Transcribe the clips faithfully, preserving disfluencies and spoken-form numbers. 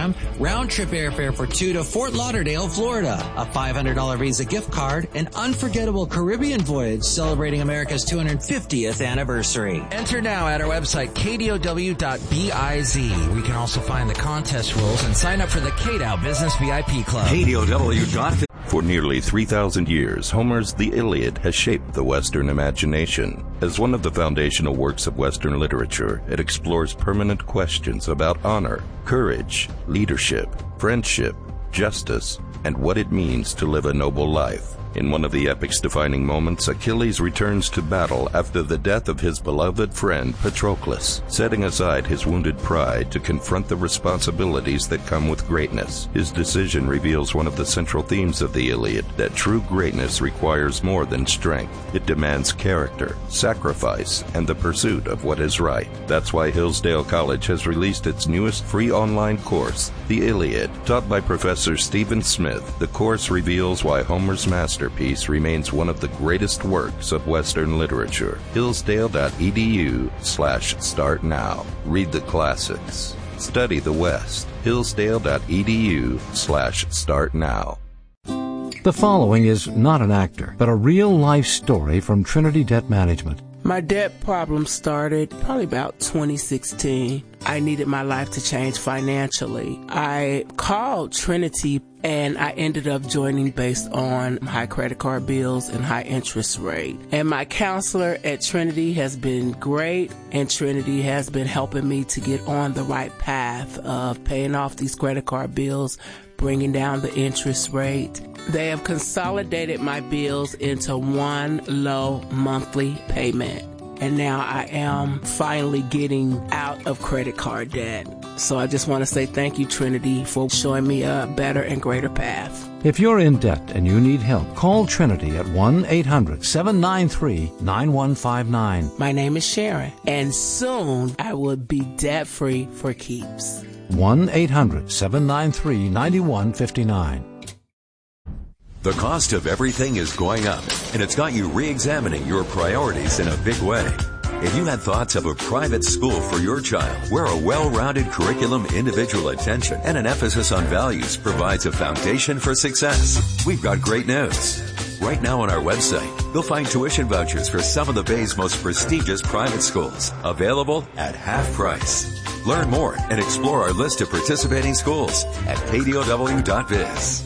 program, round-trip airfare for two to Fort Lauderdale, Florida, a five hundred dollars Visa gift card, an unforgettable Caribbean voyage celebrating America's two hundred fiftieth anniversary. Enter now at our website, K D O W dot biz. Where you can also find the contest rules and sign up for the K D O W Business V I P Club. K D O W. For nearly three thousand years, Homer's The Iliad has shaped the Western imagination. As one of the foundational works of Western literature, it explores permanent questions about honor, courage, leadership, friendship, justice, and what it means to live a noble life. In one of the epic's defining moments, Achilles returns to battle after the death of his beloved friend Patroclus, setting aside his wounded pride to confront the responsibilities that come with greatness. His decision reveals one of the central themes of the Iliad, that true greatness requires more than strength. It demands character, sacrifice, and the pursuit of what is right. That's why Hillsdale College has released its newest free online course, The Iliad. Taught by Professor Stephen Smith, the course reveals why Homer's master Masterpiece remains one of the greatest works of Western literature. Hillsdale.edu slash start now. Read the classics. Study the West. Hillsdale.edu slash start now. The following is not an actor, but a real-life story from Trinity Debt Management. My debt problem started probably about twenty sixteen. I needed my life to change financially. I called Trinity and I ended up joining based on high credit card bills and high interest rate. And my counselor at Trinity has been great, and Trinity has been helping me to get on the right path of paying off these credit card bills, bringing down the interest rate. They have consolidated my bills into one low monthly payment. And now I am finally getting out of credit card debt. So I just want to say thank you, Trinity, for showing me a better and greater path. If you're in debt and you need help, call Trinity at one eight hundred seven nine three nine one five nine. My name is Sharon, and soon I will be debt-free for keeps. one eight hundred seven nine three nine one five nine. The cost of everything is going up, and it's got you re-examining your priorities in a big way. If you had thoughts of a private school for your child, where a well-rounded curriculum, individual attention, and an emphasis on values provides a foundation for success, we've got great news. Right now on our website, you'll find tuition vouchers for some of the Bay's most prestigious private schools, available at half price. Learn more and explore our list of participating schools at K D O W dot biz.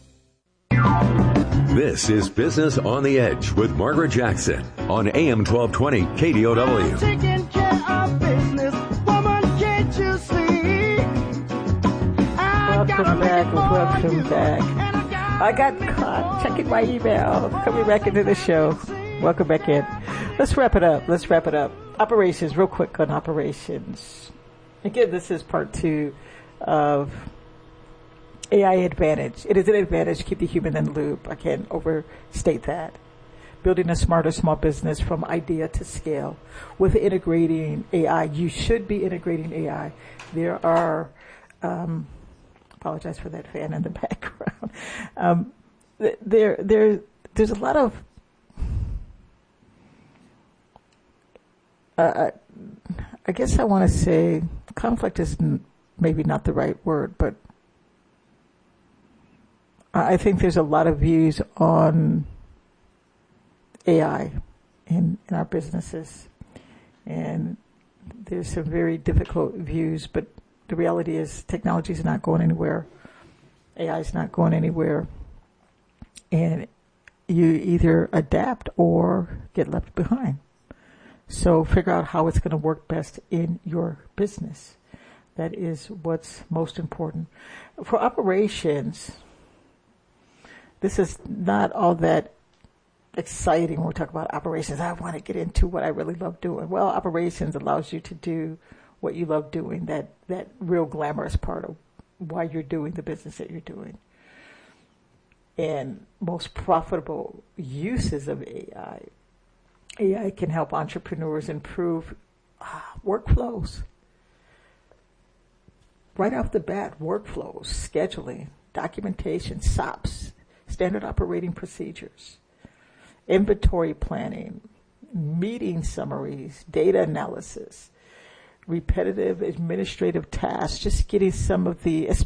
This is Business on the Edge with Margaret Jackson on A M twelve twenty K D O W. Taking care of business, woman, can't you see? Welcome back, welcome back. I got caught checking my email. Coming back into the show. Welcome back in. Let's wrap it up. Let's wrap it up. Operations, real quick on operations. Again, this is part two of A I advantage. It is an advantage to keep the human in the loop. I can't overstate that. Building a smarter small business from idea to scale. With integrating A I, you should be integrating A I. There are, um, apologize for that fan in the background. Um, there, there, there's a lot of, uh, I guess I want to say conflict is maybe not the right word, but I think there's a lot of views on A I in, in our businesses. And there's some very difficult views, but the reality is technology is not going anywhere. A I is not going anywhere. And you either adapt or get left behind. So figure out how it's going to work best in your business. That is what's most important. For operations, this is not all that exciting when we talk about operations. I want to get into what I really love doing. Well, operations allows you to do what you love doing, that, that real glamorous part of why you're doing the business that you're doing. And most profitable uses of A I. A I can help entrepreneurs improve uh, workflows. Right off the bat, workflows, scheduling, documentation, S O Ps, standard operating procedures, inventory planning, meeting summaries, data analysis, repetitive administrative tasks, just getting some of the,